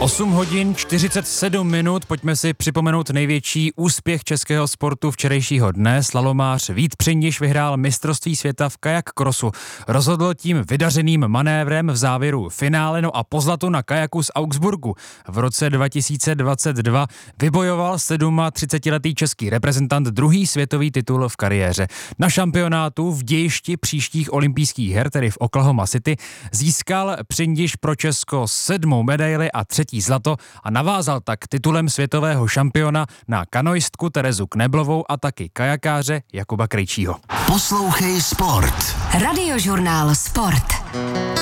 8 hodin 47 minut, pojďme si připomenout největší úspěch českého sportu včerejšího dne. Slalomář Vít Přindiš vyhrál mistrovství světa v kajak crossu. Rozhodl tím vydařeným manévrem v závěru finále, no a po zlatu na kajaku z Augsburgu v roce 2022 vybojoval 37letý český reprezentant druhý světový titul v kariéře. Na šampionátu v dějišti příštích olympijských her, tedy v Oklahoma City, získal Přindiš pro Česko 7. medaili a 3. zlato a navázal tak titulem světového šampiona na kanoistku Terezu Kneblovou a taky kajakáře Jakuba Krejčího. Poslouchej Sport. Radiožurnál Sport.